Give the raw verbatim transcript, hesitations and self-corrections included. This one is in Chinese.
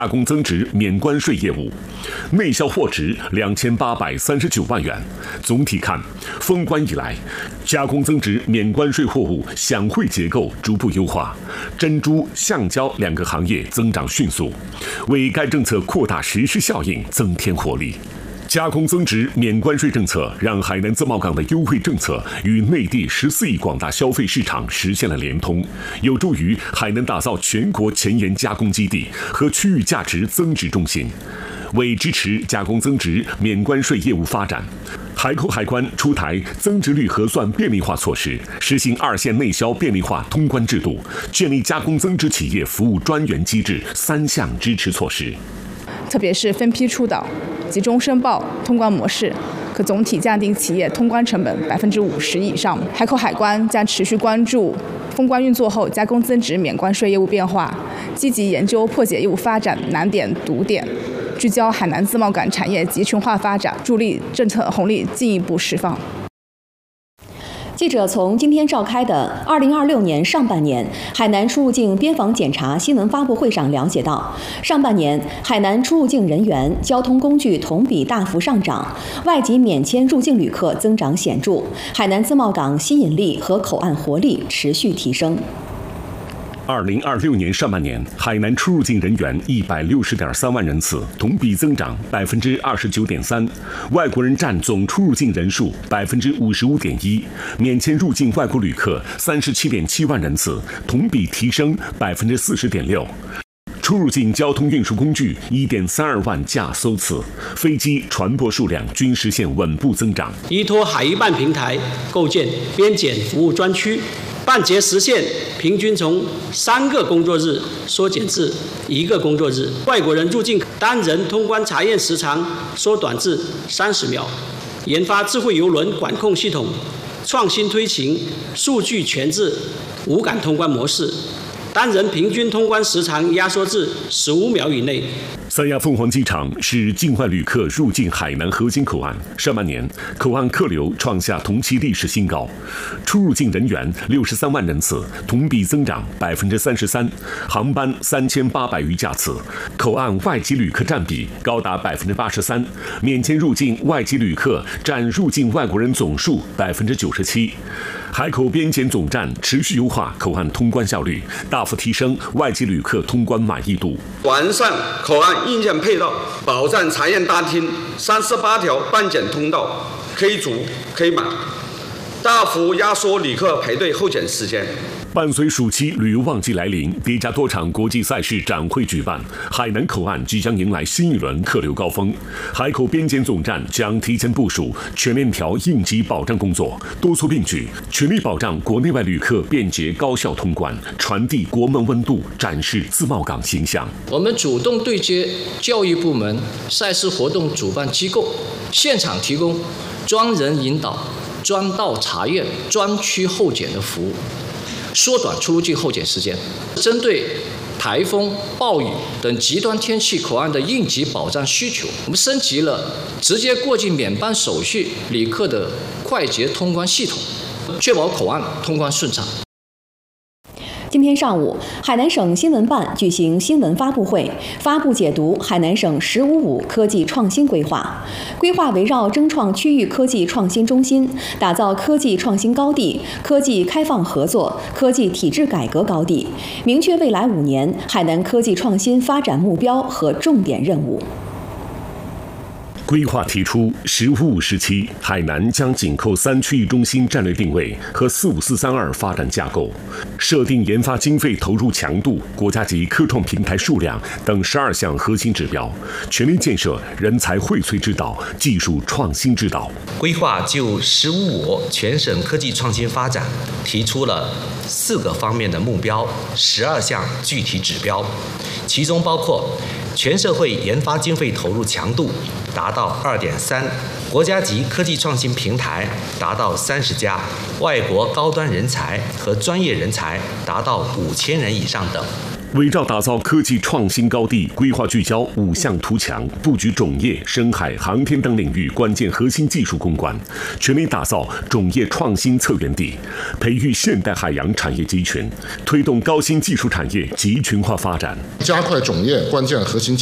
加工增值免关税业务，内销货值两千八百三十九万元。总体看，封关以来，加工增值免关税货物享惠结构逐步优化，珍珠、橡胶两个行业增长迅速，为该政策扩大实施效应增添活力。加工增值免关税政策让海南自贸港的优惠政策与内地十四亿广大消费市场实现了联通，有助于海南打造全国前沿加工基地和区域价值增值中心。为支持加工增值免关税业务发展，海口海关出台增值率核算便利化措施，实行二线内销便利化通关制度，建立加工增值企业服务专员机制三项支持措施。 特别是分批出岛、集中申报通关模式，可总体降低企业通关成本百分之五十以上。海口海关将持续关注封关运作后加工增值免关税业务变化，积极研究破解业务发展难点堵点，聚焦海南自贸港产业集群化发展，助力政策红利进一步释放。 记者从今天召开的二零二六年上半年海南出入境边防检查新闻发布会上了解到，上半年海南出入境人员、交通工具同比大幅上涨，外籍免签入境旅客增长显著，海南自贸港吸引力和口岸活力持续提升。 二零二六年上半年，海南出入境人员一百六十点三万人次，同比增长百分之二十九点三，外国人占总出入境人数百分之五十五点一，免签入境外国旅客三十七点七万人次，同比提升百分之四十点六。出入境交通运输工具一点三二万架艘次，飞机、船舶数量均实现稳步增长。 依托海医办平台，构建边检服务专区。办结实现平均从三个工作日缩减至一个工作日，外国人入境单人通关查验时长缩短至三十秒，研发智慧邮轮管控系统，创新推行数据全制无感通关模式，单人平均通关时长压缩至十五秒以内。 三亚凤凰机场是境外旅客入境海南核心口岸，上半年口岸客流创下同期历史新高，出入境人员六十三万人次，同比增长百分之三十三，航班三千八百余架次，口岸外籍旅客占比高达百分之八十三，免签入境外籍旅客占入境外国人总数百分之九十七。海口边检总站持续优化口岸通关效率，大幅提升外籍旅客通关满意度， 完善口岸硬件配套，保障查验大厅三十八条办检通道可以足可以满，大幅压缩旅客排队候检时间。 伴随暑期旅游旺季来临，叠加多场国际赛事展会举办，海南口岸即将迎来新一轮客流高峰。海口边检总站将提前部署全链条应急保障工作，多措并举，全力保障国内外旅客便捷高效通关，传递国门温度，展示自贸港形象。 我们主动对接教育部门、赛事活动主办机构，现场提供专人引导、专道查验、专区候检的服务，缩短出入境候检时间。针对台风、暴雨等极端天气口岸的应急保障需求，我们升级了直接过境免办手续旅客的快捷通关系统，确保口岸通关顺畅。 今天上午，海南省新闻办举行新闻发布会，发布解读海南省“十五五”科技创新规划。规划围绕争创区域科技创新中心，打造科技创新高地、科技开放合作、科技体制改革高地，明确未来五年海南科技创新发展目标和重点任务。 规划提出，“十五五”时期，海南将紧扣三区域中心战略定位和“四五四三二”发展架构，设定研发经费投入强度、国家级科创平台数量等十二项核心指标，全力建设人才荟萃之岛、技术创新之岛。 规划就“十五五”全省科技创新发展提出了四个方面的目标、十二项具体指标，其中包括全社会研发经费投入强度达到 二点三， 国家级科技创新平台达到三十家，外国高端人才和专业人才达到五千人以上等。 围绕打造科技创新高地，规划聚焦五项图强，布局种业、深海、航天等领域关键核心技术攻关，全力打造种业创新策源地，培育现代海洋产业集群，推动高新技术产业集群化发展， 加快种业关键核心